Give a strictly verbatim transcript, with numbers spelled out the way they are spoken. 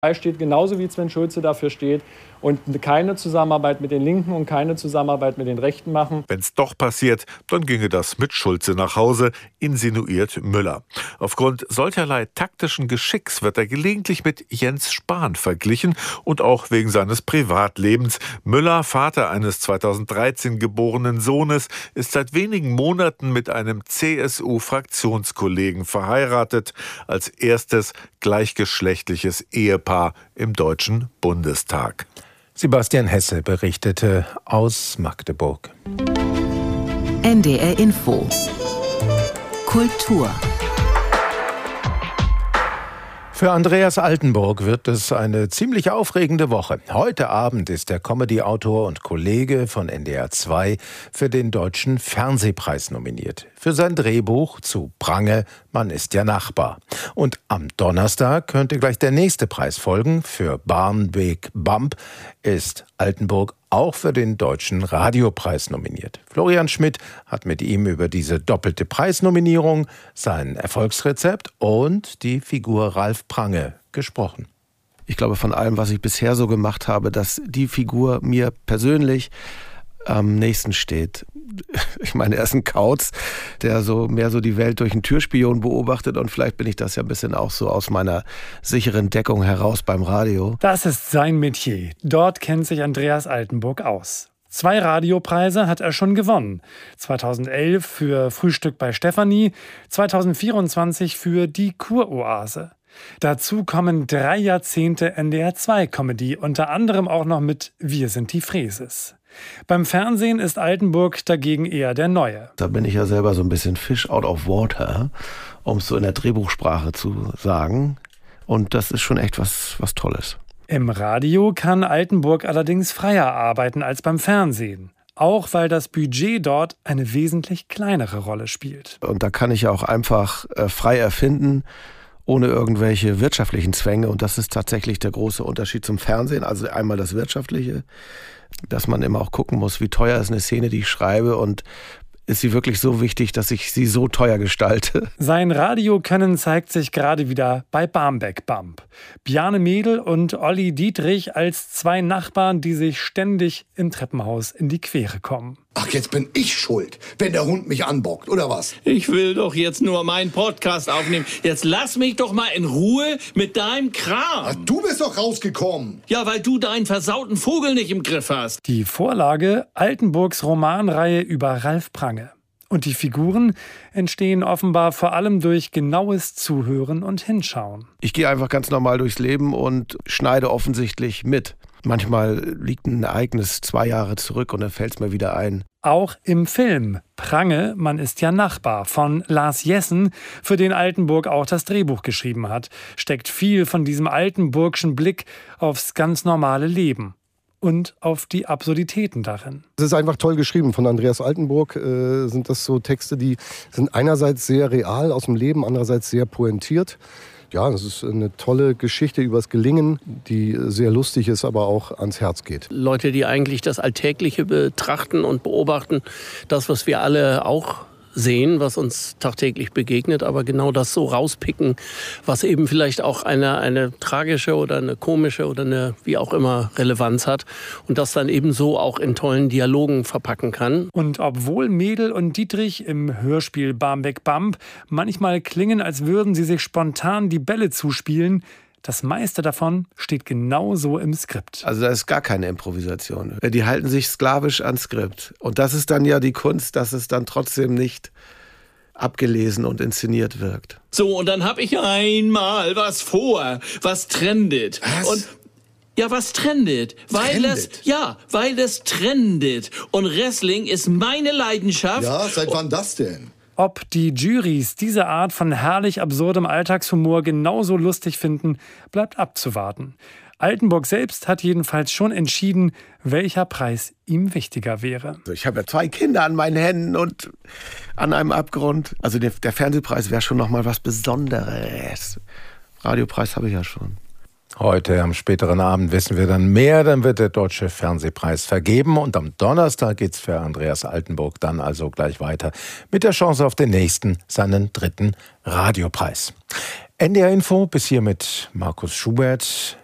steht genauso wie Sven Schulze dafür steht und keine Zusammenarbeit mit den Linken und keine Zusammenarbeit mit den Rechten machen. Wenn es doch passiert, dann ginge das mit Schulze nach Hause, insinuiert Müller. Aufgrund solcherlei taktischen Geschicks wird er gelegentlich mit Jens Spahn verglichen und auch wegen seines Privatlebens. Müller, Vater eines zweitausenddreizehn geborenen Sohnes, ist seit wenigen Monaten mit einem C S U-Fraktionskollegen verheiratet, als erstes gleichgeschlechtliches Ehepaar im Deutschen Bundestag. Sebastian Hesse berichtete aus Magdeburg. N D R Info Kultur. Für Andreas Altenburg wird es eine ziemlich aufregende Woche. Heute Abend ist der Comedy-Autor und Kollege von N D R zwei für den Deutschen Fernsehpreis nominiert. Für sein Drehbuch zu Prange, man ist ja Nachbar. Und am Donnerstag könnte gleich der nächste Preis folgen. Für Barmbek Bump ist Altenburg auch für den Deutschen Radiopreis nominiert. Florian Schmidt hat mit ihm über diese doppelte Preisnominierung, sein Erfolgsrezept und die Figur Ralf Prange gesprochen. Ich glaube, von allem, was ich bisher so gemacht habe, dass die Figur mir persönlich am nächsten steht. Ich meine, er ist ein Kauz, der so mehr so die Welt durch einen Türspion beobachtet, und vielleicht bin ich das ja ein bisschen auch so aus meiner sicheren Deckung heraus beim Radio. Das ist sein Metier. Dort kennt sich Andreas Altenburg aus. Zwei Radiopreise hat er schon gewonnen. zweitausendelf für Frühstück bei Stefanie, zweitausendvierundzwanzig für Die Kuroase. Dazu kommen drei Jahrzehnte N D R zwei Comedy, unter anderem auch noch mit Wir sind die Fräses. Beim Fernsehen ist Altenburg dagegen eher der Neue. Da bin ich ja selber so ein bisschen Fish out of water, um es so in der Drehbuchsprache zu sagen. Und das ist schon echt was, was Tolles. Im Radio kann Altenburg allerdings freier arbeiten als beim Fernsehen. Auch weil das Budget dort eine wesentlich kleinere Rolle spielt. Und da kann ich ja auch einfach äh, frei erfinden, ohne irgendwelche wirtschaftlichen Zwänge. Und das ist tatsächlich der große Unterschied zum Fernsehen. Also einmal das Wirtschaftliche, dass man immer auch gucken muss, wie teuer ist eine Szene, die ich schreibe, und ist sie wirklich so wichtig, dass ich sie so teuer gestalte. Sein Radiokönnen zeigt sich gerade wieder bei Barmbek Bump. Bjarne Mädel und Olli Dietrich als zwei Nachbarn, die sich ständig im Treppenhaus in die Quere kommen. Ach, jetzt bin ich schuld, wenn der Hund mich anbockt, oder was? Ich will doch jetzt nur meinen Podcast aufnehmen. Jetzt lass mich doch mal in Ruhe mit deinem Kram. Ach, du bist doch rausgekommen. Ja, weil du deinen versauten Vogel nicht im Griff hast. Die Vorlage Altenburgs Romanreihe über Ralf Prange. Und die Figuren entstehen offenbar vor allem durch genaues Zuhören und Hinschauen. Ich gehe einfach ganz normal durchs Leben und schneide offensichtlich mit. Manchmal liegt ein Ereignis zwei Jahre zurück und dann fällt es mir wieder ein. Auch im Film Prange, man ist ja Nachbar von Lars Jessen, für den Altenburg auch das Drehbuch geschrieben hat, steckt viel von diesem altenburgschen Blick aufs ganz normale Leben und auf die Absurditäten darin. Es ist einfach toll geschrieben. Von Andreas Altenburg äh, sind das so Texte, die sind einerseits sehr real aus dem Leben, andererseits sehr pointiert. Ja, es ist eine tolle Geschichte übers Gelingen, die sehr lustig ist, aber auch ans Herz geht. Leute, die eigentlich das Alltägliche betrachten und beobachten, das, was wir alle auch sehen, was uns tagtäglich begegnet, aber genau das so rauspicken, was eben vielleicht auch eine, eine tragische oder eine komische oder eine wie auch immer Relevanz hat und das dann eben so auch in tollen Dialogen verpacken kann. Und obwohl Mädel und Dietrich im Hörspiel Barmbek Bump manchmal klingen, als würden sie sich spontan die Bälle zuspielen, das meiste davon steht genauso im Skript. Also da ist gar keine Improvisation. Die halten sich sklavisch ans Skript. Und das ist dann ja die Kunst, dass es dann trotzdem nicht abgelesen und inszeniert wirkt. So, und dann habe ich einmal was vor, was trendet. Was? Und ja, was trendet? Weil Trendet? es, ja, weil es trendet. Und Wrestling ist meine Leidenschaft. Ja, seit wann das denn? Ob die Jurys diese Art von herrlich absurdem Alltagshumor genauso lustig finden, bleibt abzuwarten. Altenburg selbst hat jedenfalls schon entschieden, welcher Preis ihm wichtiger wäre. Also ich habe ja zwei Kinder an meinen Händen und an einem Abgrund. Also der, der Fernsehpreis wäre schon noch mal was Besonderes. Radiopreis habe ich ja schon. Heute am späteren Abend wissen wir dann mehr, dann wird der Deutsche Fernsehpreis vergeben und am Donnerstag geht's für Andreas Altenburg dann also gleich weiter mit der Chance auf den nächsten, seinen dritten Radiopreis. N D R Info bis hier mit Markus Schubert.